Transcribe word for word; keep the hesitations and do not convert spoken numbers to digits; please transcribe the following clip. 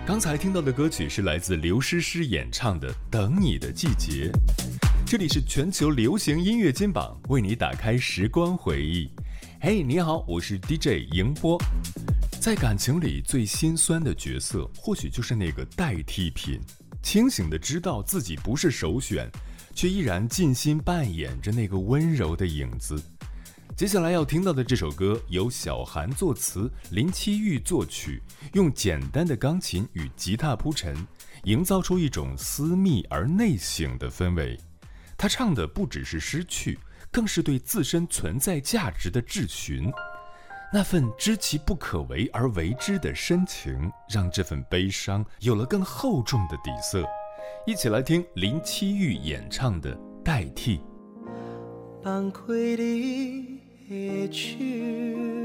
刚才听到的歌曲是来自刘诗诗演唱的《等你的季节》。这里是全球流行音乐金榜，为你打开时光回忆。嘿、hey, 你好，我是 D J 迎波。在感情里最心酸的角色，或许就是那个代替品。清醒的知道自己不是首选，却依然尽心扮演着那个温柔的影子。接下来要听到的这首歌由小韩作词，林七玉作曲，用简单的钢琴与吉他铺陈，营造出一种私密而内省的氛围。他唱的不只是失去，更是对自身存在价值的质询。那份知其不可为而为之的深情，让这份悲伤有了更厚重的底色。一起来听林七玉演唱的《代替》。 放开你的手，